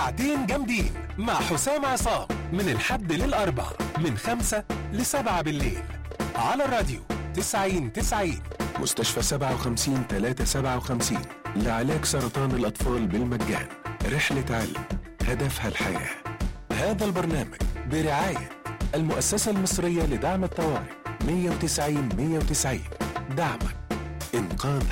ساعتين جامدين مع حسام عصام من الحد للأربع من 5 ل7 بالليل على الراديو 90-90. مستشفى 57-357 لعلاج سرطان الأطفال بالمجان. رحلة علم هدفها الحياة. هذا البرنامج برعاية المؤسسة المصرية لدعم الطوارئ 190-190. دعمك إنقاذ